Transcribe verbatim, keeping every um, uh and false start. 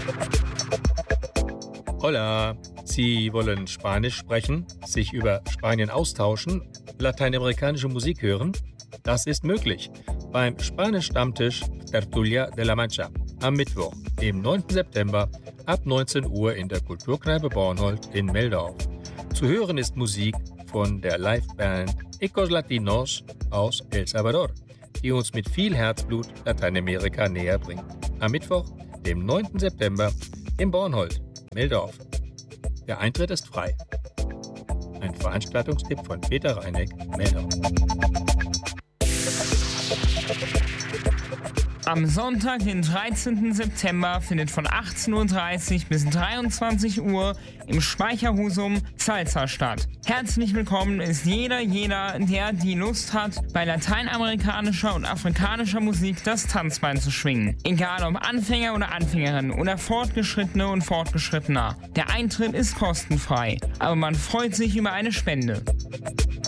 Hola, Sie wollen Spanisch sprechen, sich über Spanien austauschen, lateinamerikanische Musik hören? Das ist möglich beim Spanisch-Stammtisch Tertulia de la Mancha am Mittwoch, dem neunten September ab neunzehn Uhr in der Kulturkneipe Bornholt in Meldorf. Zu hören ist Musik von der Liveband Ecos Latinos aus El Salvador, die uns mit viel Herzblut Lateinamerika näher bringt. Am Mittwoch, dem neunten September in Bornholt, Meldorf. Der Eintritt ist frei. Ein Veranstaltungstipp von Peter Reineck, Meldorf. Am Sonntag, den dreizehnten September, findet von achtzehn Uhr dreißig bis dreiundzwanzig Uhr im Speicherhusum Salsa statt. Herzlich willkommen ist jeder, jeder, der die Lust hat, bei lateinamerikanischer und afrikanischer Musik das Tanzbein zu schwingen. Egal ob Anfänger oder Anfängerin oder Fortgeschrittene und Fortgeschrittener. Der Eintritt ist kostenfrei, aber man freut sich über eine Spende.